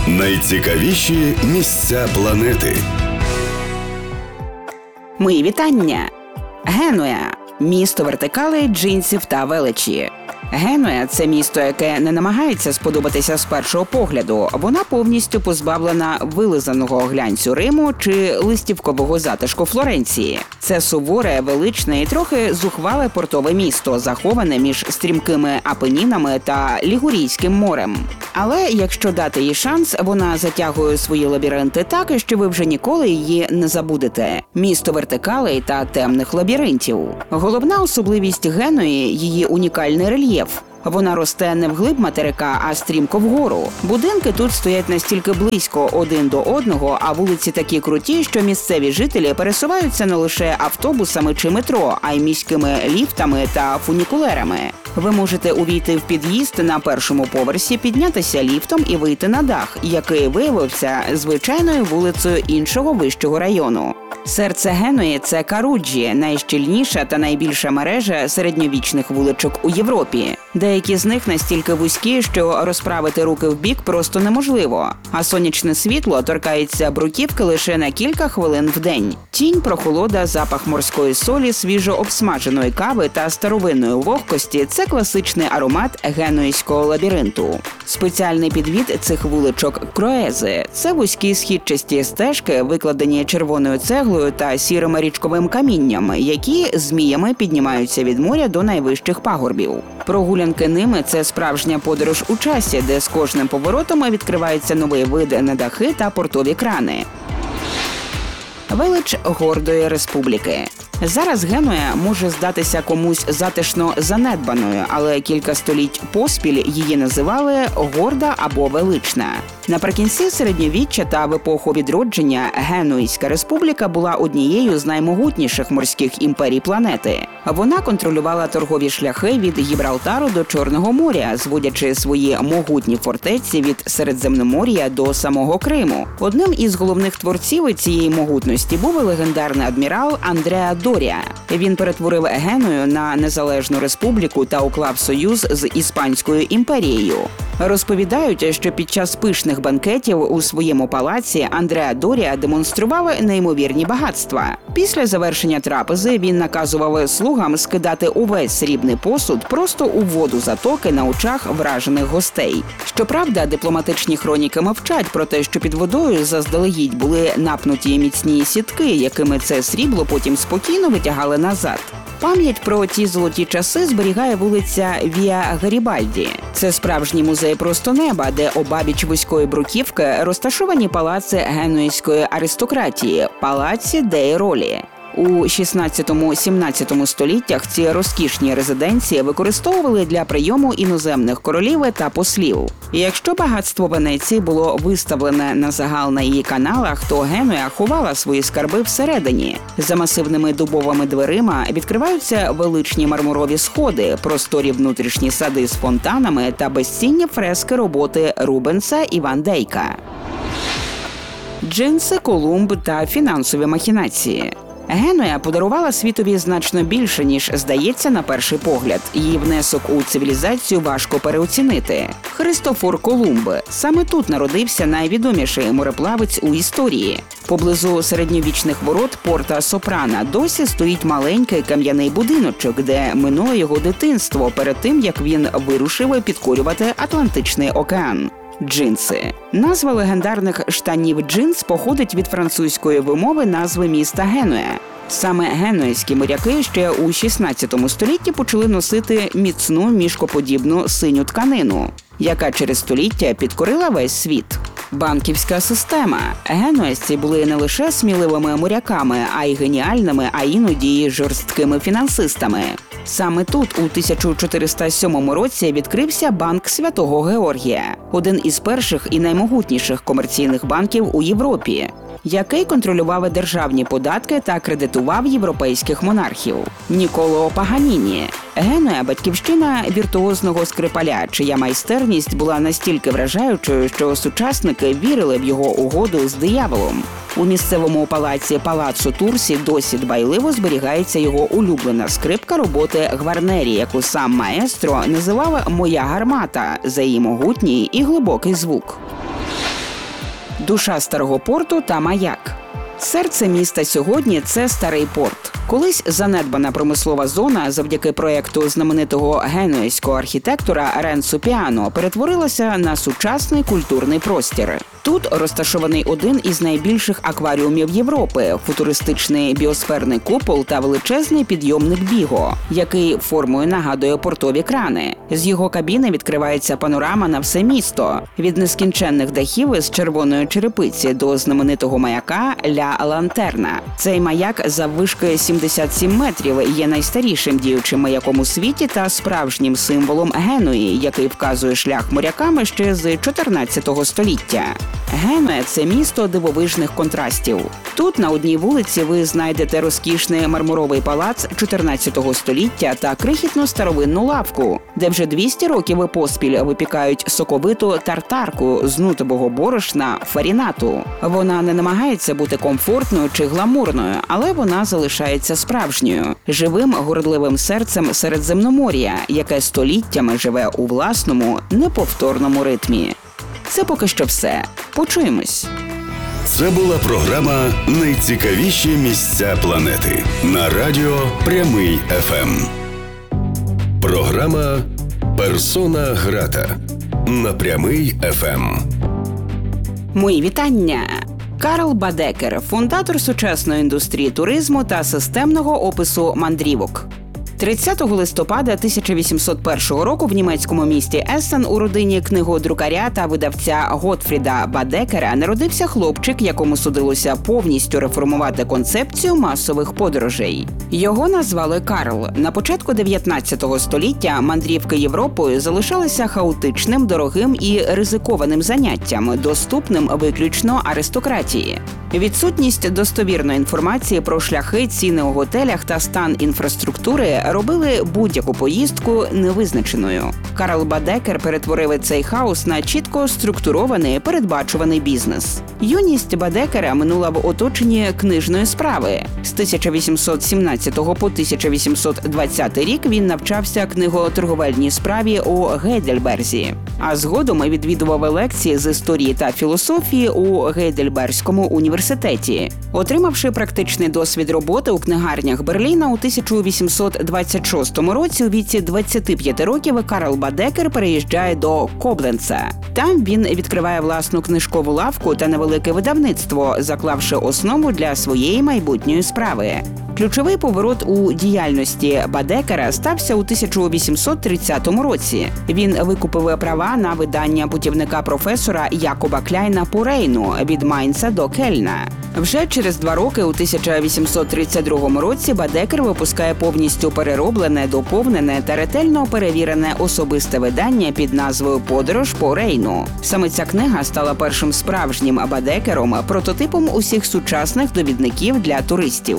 Найцікавіші місця планети. Мої вітання! Генуя – місто вертикалей, джинсів та величі. Генуя – це місто, яке не намагається сподобатися з першого погляду. Вона повністю позбавлена вилизаного глянцю Риму чи листівкового затишку Флоренції. Це суворе, величне і трохи зухвале портове місто, заховане між стрімкими Апенінами та Лігурійським морем. Але якщо дати їй шанс, вона затягує свої лабіринти так, що ви вже ніколи її не забудете. Місто вертикалей та темних лабіринтів. Головна особливість Генуї – її унікальний рельєф. Вона росте не вглиб материка, а стрімко вгору. Будинки тут стоять настільки близько один до одного, а вулиці такі круті, що місцеві жителі пересуваються не лише автобусами чи метро, а й міськими ліфтами та фунікулерами. Ви можете увійти в під'їзд на першому поверсі, піднятися ліфтом і вийти на дах, який виявився звичайною вулицею іншого вищого району. Серце Генуї – це Каруджі, найщільніша та найбільша мережа середньовічних вуличок у Європі. Деякі з них настільки вузькі, що розправити руки вбік просто неможливо, а сонячне світло торкається бруківки лише на кілька хвилин в день. Тінь, прохолода, запах морської солі, свіжо обсмаженої кави та старовинної вогкості – це класичний аромат генуїзького лабіринту. Спеціальний підвід цих вуличок – кроези. Це вузькі східчасті стежки, викладені червоною цеглою та сірим річковим камінням, які зміями піднімаються від моря до найвищих пагорбів. Прогулянки ними – це справжня подорож у часі, де з кожним поворотом відкривається новий вид на дахи та портові крани. Велич гордої республіки. Зараз Генуя може здатися комусь затишно занедбаною, але кілька століть поспіль її називали горда або велична. Наприкінці середньовіччя та в епоху відродження Генуїзька республіка була однією з наймогутніших морських імперій планети. Вона контролювала торгові шляхи від Гібралтару до Чорного моря, зводячи свої могутні фортеці від Середземномор'я до самого Криму. Одним із головних творців цієї могутності був легендарний адмірал Андреа Дорія. Він перетворив Геную на незалежну республіку та уклав союз з Іспанською імперією. Розповідають, що під час пишних банкетів у своєму палаці Андреа Дорія демонстрував неймовірні багатства. Після завершення трапези він наказував слугам скидати увесь срібний посуд просто у воду затоки на очах вражених гостей. Щоправда, дипломатичні хроніки мовчать про те, що під водою заздалегідь були напнуті міцні сітки, якими це срібло потім спокійно витягали назад. Пам'ять про ті золоті часи зберігає вулиця Віа Гарібальді. Це справжній музей просто неба, де обабіч вузької бруківки розташовані палаци генуїзької аристократії – палаці деї Ролі. У 16-17 століттях ці розкішні резиденції використовували для прийому іноземних королів та послів. І якщо багатство Венеції було виставлене на загал на її каналах, то Генуя ховала свої скарби всередині. За масивними дубовими дверима відкриваються величні мармурові сходи, просторі внутрішні сади з фонтанами та безцінні фрески роботи Рубенса і Ван Дейка. Джинси, Колумб та фінансові махінації. Генуя подарувала світові значно більше, ніж здається на перший погляд. Її внесок у цивілізацію важко переоцінити. Христофор Колумб. Саме тут народився найвідоміший мореплавець у історії. Поблизу середньовічних ворот порта Сопрана досі стоїть маленький кам'яний будиночок, де минуло його дитинство перед тим, як він вирушив підкорювати Атлантичний океан. Джинси. Назва легендарних штанів джинс походить від французької вимови назви міста Генуя. Саме генуїзькі моряки ще у 16 столітті почали носити міцну мішкоподібну синю тканину, яка через століття підкорила весь світ. Банківська система. Генуїзці були не лише сміливими моряками, а й геніальними, а іноді й жорсткими фінансистами. Саме тут у 1407 році відкрився банк Святого Георгія, один із перших і наймогутніших комерційних банків у Європі, який контролював державні податки та кредитував європейських монархів. Ніколо Паганіні. Генуя – батьківщина віртуозного скрипаля, чия майстерність була настільки вражаючою, що сучасники вірили в його угоду з дияволом. У місцевому палаці Палаццо Турсі досі дбайливо зберігається його улюблена скрипка роботи Гварнері, яку сам маестро називав «моя гармата» за її могутній і глибокий звук. душа старого порту та маяк. Серце міста сьогодні – це старий порт. Колись занедбана промислова зона завдяки проєкту знаменитого генуезького архітектора Ренцо Піано перетворилася на сучасний культурний простір. Тут розташований один із найбільших акваріумів Європи – футуристичний біосферний купол та величезний підйомник Біго, який формою нагадує портові крани. З його кабіни відкривається панорама на все місто – від нескінченних дахів із червоної черепиці до знаменитого маяка Ля Лантерна. Цей маяк заввишки 77 метрів є найстарішим діючим маяком у світі та справжнім символом Генуї, який вказує шлях моряками ще з 14 століття. Генуя – це місто дивовижних контрастів. Тут на одній вулиці ви знайдете розкішний мармуровий палац 14 століття та крихітну старовинну лавку, де вже 200 років поспіль випікають соковиту тартарку з нутового борошна фарінату. Вона не намагається бути комфортною чи гламурною, але вона залишається справжньою, живим гордливим серцем Середземномор'я, яке століттями живе у власному, неповторному ритмі. Це поки що все. Почуємось. Це була програма «Найцікавіші місця планети» на радіо Прямий ФМ. Програма «Персона грата» на Прямий ФМ. Мої вітання! Карл Бадекер – фундатор сучасної індустрії туризму та системного опису мандрівок. 30 листопада 1801 року в німецькому місті Ессен у родині книгодрукаря та видавця Готфріда Бадекера народився хлопчик, якому судилося повністю реформувати концепцію масових подорожей. Його назвали Карл. На початку 19 століття мандрівки Європою залишалися хаотичним, дорогим і ризикованим заняттям, доступним виключно аристократії. Відсутність достовірної інформації про шляхи, ціни у готелях та стан інфраструктури робили будь-яку поїздку невизначеною. Карл Бадекер перетворив цей хаос на чітко структурований, передбачуваний бізнес. Юність Бадекера минула в оточенні книжної справи. З 1817 по 1820 рік він навчався книготорговельній справі у Гейдельберзі, а згодом відвідував лекції з історії та філософії у Гейдельберзькому університеті. Отримавши практичний досвід роботи у книгарнях Берліна, у 1826 році у віці 25 років Карл Бадекер переїжджає до Кобленца. Там він відкриває власну книжкову лавку та невелике видавництво, заклавши основу для своєї майбутньої справи. Ключовий поворот у діяльності Бадекера стався у 1830 році. Він викупив права на видання путівника професора Якоба Кляйна по Рейну від Майнца до Кельна. Вже через 2 роки, у 1832 році, Бадекер випускає повністю перероблене, доповнене та ретельно перевірене особисте видання під назвою «Подорож по Рейну». Саме ця книга стала першим справжнім Бадекером, прототипом усіх сучасних довідників для туристів.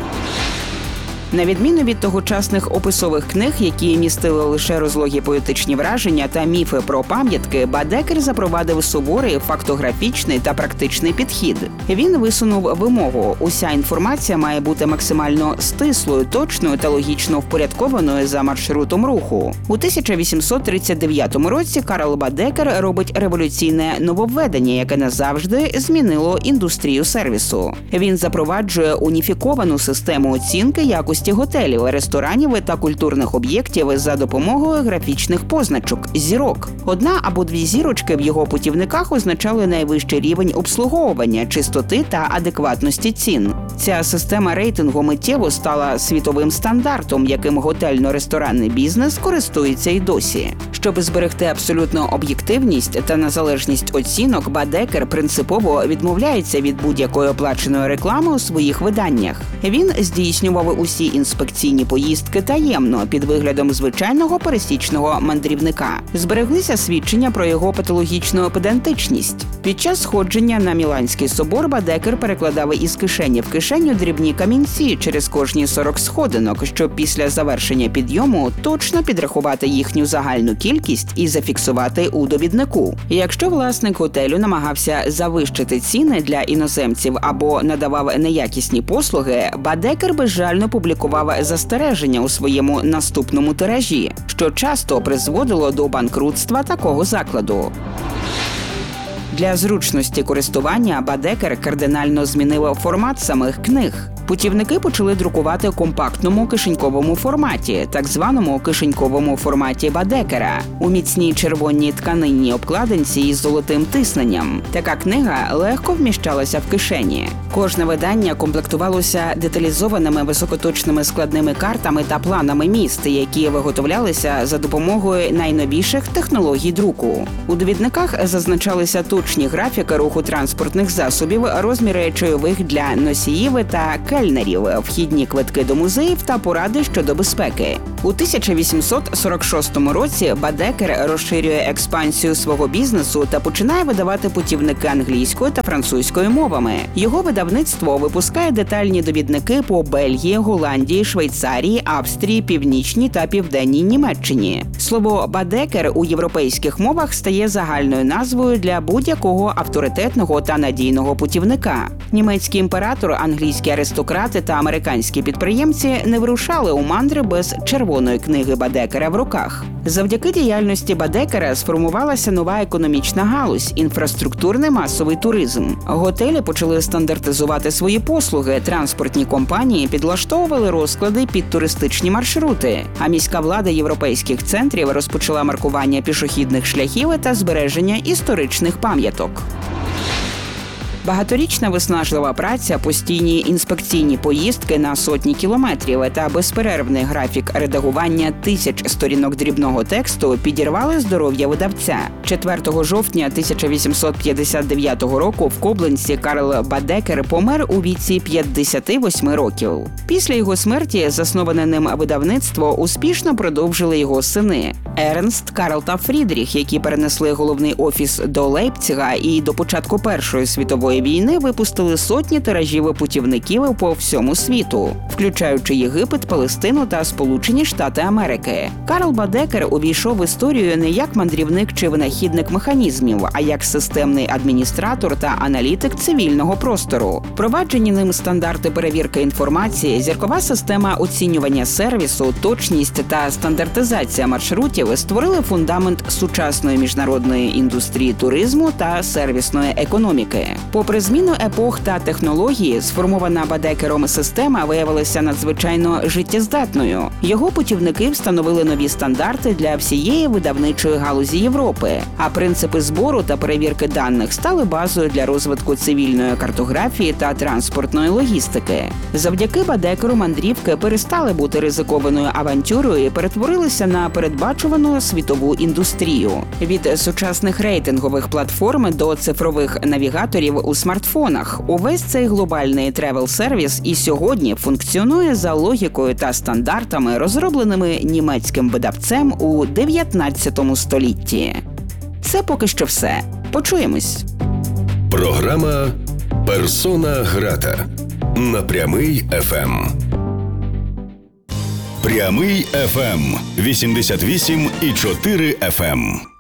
На відміну від тогочасних описових книг, які містили лише розлогі поетичні враження та міфи про пам'ятки, Бадекер запровадив суворий фактографічний та практичний підхід. Він висунув вимогу – уся інформація має бути максимально стислою, точною та логічно впорядкованою за маршрутом руху. У 1839 році Карл Бадекер робить революційне нововведення, яке назавжди змінило індустрію сервісу. Він запроваджує уніфіковану систему оцінки якості готелів, ресторанів та культурних об'єктів за допомогою графічних позначок – зірок. 1 або 2 зірочки в його путівниках означали найвищий рівень обслуговування, чистоти та адекватності цін. Ця система рейтингу миттєво стала світовим стандартом, яким готельно-ресторанний бізнес користується й досі. Щоб зберегти абсолютну об'єктивність та незалежність оцінок, Бадекер принципово відмовляється від будь-якої оплаченої реклами у своїх виданнях. Він здійснював усі інспекційні поїздки таємно, під виглядом звичайного пересічного мандрівника. Збереглися свідчення про його патологічну педантичність. Під час сходження на Міланський собор Бадекер перекладав із кишені в кишеню дрібні камінці через кожні 40 сходинок, щоб після завершення підйому точно підрахувати їхню загальну кількість і зафіксувати у довіднику. Якщо власник готелю намагався завищити ціни для іноземців або надавав неякісні послуги, Бадекер безжально публікував застереження у своєму наступному тиражі, що часто призводило до банкрутства такого закладу. Для зручності користування Бадекер кардинально змінив формат самих книг. Путівники почали друкувати у компактному кишеньковому форматі, так званому кишеньковому форматі Бадекера, у міцній червоній тканинній обкладинці із золотим тисненням. Така книга легко вміщалася в кишені. Кожне видання комплектувалося деталізованими високоточними складними картами та планами міст, які виготовлялися за допомогою найновіших технологій друку. У довідниках зазначалися точні графіки руху транспортних засобів, розміри чайових для носіїв та кельнерів, вхідні квитки до музеїв та поради щодо безпеки. У 1846 році Бадекер розширює експансію свого бізнесу та починає видавати путівники англійською та французькою мовами. Його видавництво випускає детальні довідники по Бельгії, Голландії, Швейцарії, Австрії, Північній та Південній Німеччині. Слово «Бадекер» у європейських мовах стає загальною назвою для будь-якого авторитетного та надійного путівника. Німецький імператор, англійські аристократи та американські підприємці не вирушали у мандри без червоної книги Бадекера в руках. Завдяки діяльності Бадекера сформувалася нова економічна галузь – інфраструктурний масовий туризм. Готелі почали стандартизувати свої послуги, транспортні компанії підлаштовували розклади під туристичні маршрути, а міська влада європейських центрів розпочала маркування пішохідних шляхів та збереження історичних пам'яток. Багаторічна виснажлива праця, постійні інспекційні поїздки на сотні кілометрів та безперервний графік редагування тисяч сторінок дрібного тексту підірвали здоров'я видавця. 4 жовтня 1859 року в Кобленці Карл Бадекер помер у віці 58 років. Після його смерті засноване ним видавництво успішно продовжили його сини – Ернст, Карл та Фрідріх, які перенесли головний офіс до Лейпцига і до початку Першої світової війни випустили сотні тиражів путівників по всьому світу, включаючи Єгипет, Палестину та Сполучені Штати Америки. Карл Бадекер увійшов в історію не як мандрівник чи винахідник механізмів, а як системний адміністратор та аналітик цивільного простору. Впроваджені ним стандарти перевірки інформації, зіркова система оцінювання сервісу, точність та стандартизація маршрутів створили фундамент сучасної міжнародної індустрії туризму та сервісної економіки. Попри зміну епох та технології, сформована Бадекером система виявилася надзвичайно життєздатною. Його путівники встановили нові стандарти для всієї видавничої галузі Європи, а принципи збору та перевірки даних стали базою для розвитку цивільної картографії та транспортної логістики. Завдяки Бадекеру мандрівки перестали бути ризикованою авантюрою і перетворилися на передбачувану світову індустрію. Від сучасних рейтингових платформ до цифрових навігаторів у смартфонах. Увесь цей глобальний тревел-сервіс і сьогодні функціонує за логікою та стандартами, розробленими німецьким видавцем у 19 столітті. Це поки що все. Почуємось. Програма «Персона грата» на Прямий ФМ. Прямий ФМ 88,4 FM.